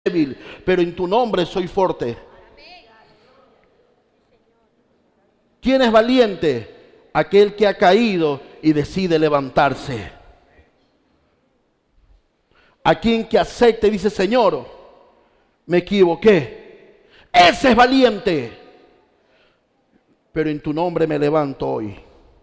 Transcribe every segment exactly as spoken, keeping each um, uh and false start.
débil, pero en tu nombre soy fuerte. ¿Quién es valiente? Aquel que ha caído y decide levantarse. Aquel que acepta y dice, Señor, me equivoqué. Ese es valiente. Pero en tu nombre me levanto hoy.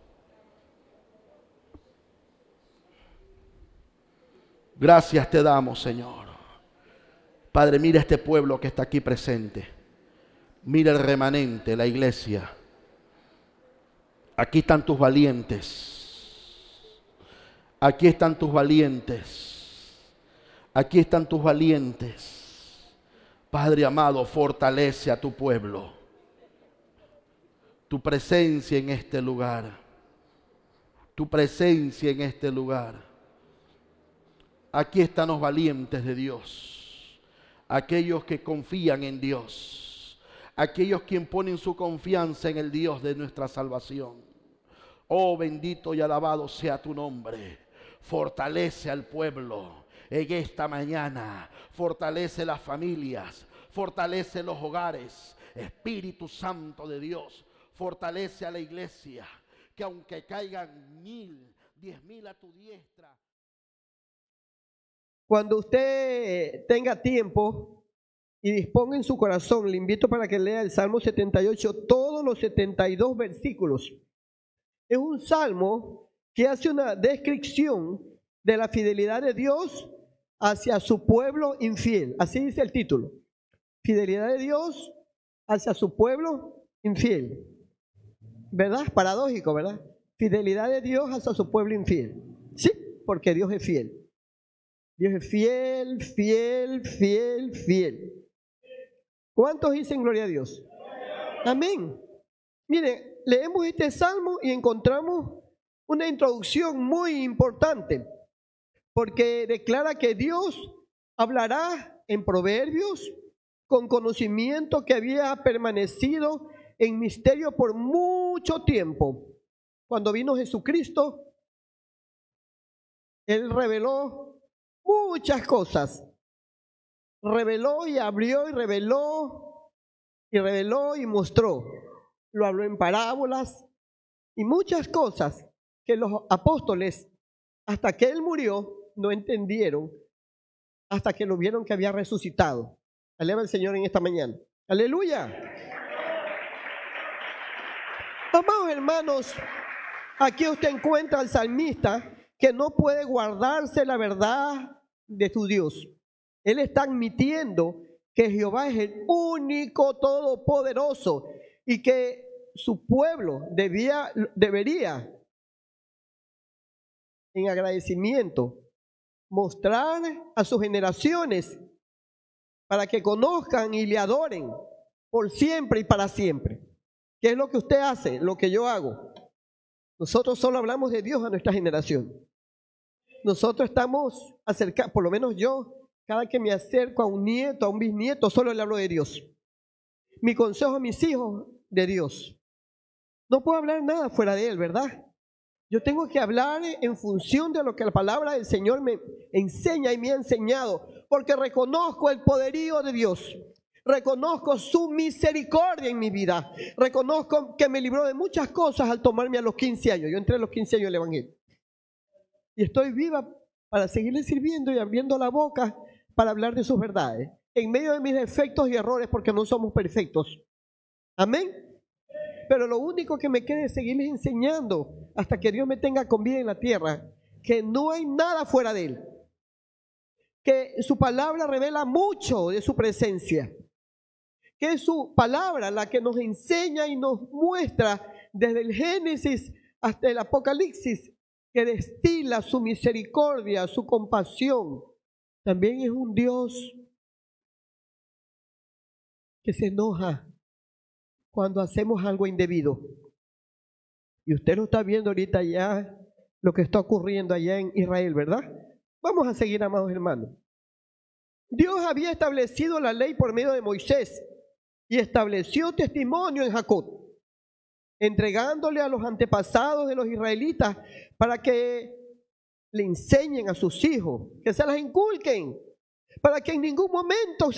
Gracias te damos, Señor. Padre, mira este pueblo que está aquí presente. Mira el remanente, la iglesia. Aquí están tus valientes. Aquí están tus valientes. Aquí están tus valientes. Padre amado, fortalece a tu pueblo. Tu presencia en este lugar. Tu presencia en este lugar. Aquí están los valientes de Dios. Aquellos que confían en Dios. Aquellos quien ponen su confianza en el Dios de nuestra salvación. Oh, bendito y alabado sea tu nombre. Fortalece al pueblo en esta mañana. Fortalece las familias. Fortalece los hogares. Espíritu Santo de Dios. Fortalece a la iglesia. Que aunque caigan mil, diez mil a tu diestra. Cuando usted tenga tiempo y disponga en su corazón, le invito para que lea el Salmo setenta y ocho, todos los setenta y dos versículos. Es un salmo que hace una descripción de la fidelidad de Dios hacia su pueblo infiel. Así dice el título. Fidelidad de Dios hacia su pueblo infiel. ¿Verdad? Paradójico, ¿verdad? Fidelidad de Dios hacia su pueblo infiel. Sí, porque Dios es fiel. Dios es fiel, fiel, fiel, fiel. ¿Cuántos dicen gloria a Dios? Amén. Miren, leemos este salmo y encontramos una introducción muy importante, porque declara que Dios hablará en proverbios con conocimiento que había permanecido en misterio por mucho tiempo. Cuando vino Jesucristo, Él reveló muchas cosas. Reveló y abrió y reveló y reveló y mostró. Lo habló en parábolas y muchas cosas que los apóstoles, hasta que Él murió, no entendieron, hasta que lo vieron que había resucitado. Alaba al Señor en esta mañana. ¡Aleluya! Amados hermanos, aquí usted encuentra al salmista que no puede guardarse la verdad de su Dios. Él está admitiendo que Jehová es el único todopoderoso y que su pueblo debía, debería, en agradecimiento, mostrar a sus generaciones para que conozcan y le adoren por siempre y para siempre. ¿Qué es lo que usted hace? Lo que yo hago. Nosotros solo hablamos de Dios a nuestra generación. Nosotros estamos acercados, por lo menos yo, cada que me acerco a un nieto, a un bisnieto, solo le hablo de Dios. Mi consejo a mis hijos, de Dios. No puedo hablar nada fuera de Él, ¿verdad? Yo tengo que hablar en función de lo que la palabra del Señor me enseña y me ha enseñado, porque reconozco el poderío de Dios. Reconozco su misericordia en mi vida. Reconozco que me libró de muchas cosas al tomarme a los quince años. Yo entré a los quince años al Evangelio. Y estoy viva para seguirle sirviendo y abriendo la boca para hablar de sus verdades. En medio de mis defectos y errores, porque no somos perfectos. Amén. Pero lo único que me queda es seguirles enseñando hasta que Dios me tenga con vida en la tierra, que no hay nada fuera de Él. Que su palabra revela mucho de su presencia. Que es su palabra la que nos enseña y nos muestra desde el Génesis hasta el Apocalipsis, que destila su misericordia, su compasión. También es un Dios que se enoja cuando hacemos algo indebido. Y usted lo está viendo ahorita ya, lo que está ocurriendo allá en Israel, ¿verdad? Vamos a seguir, amados hermanos. Dios había establecido la ley por medio de Moisés y estableció testimonio en Jacob, entregándole a los antepasados de los israelitas para que le enseñen a sus hijos, que se las inculquen, para que en ningún momento